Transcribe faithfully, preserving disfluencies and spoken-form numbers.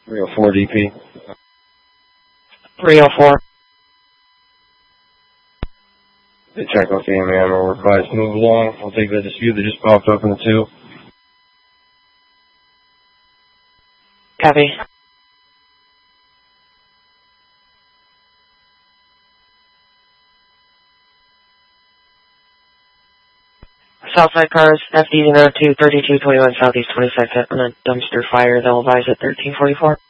three oh four D P. three oh four. They check off the M A M. We're advised to move along. We'll take the dispute that just popped up in the two. Copy. Southside cars, F D zero two thirty-two twenty-one Southeast twenty-second on a dumpster fire. They'll advise at thirteen forty-four.